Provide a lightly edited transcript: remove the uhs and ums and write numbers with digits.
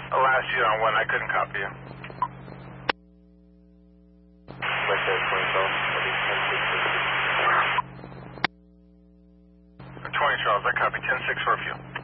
I'll ask you on when I couldn't copy you. Like that, 20 Charles, 20 Charles, I copy 10-6 for fuel.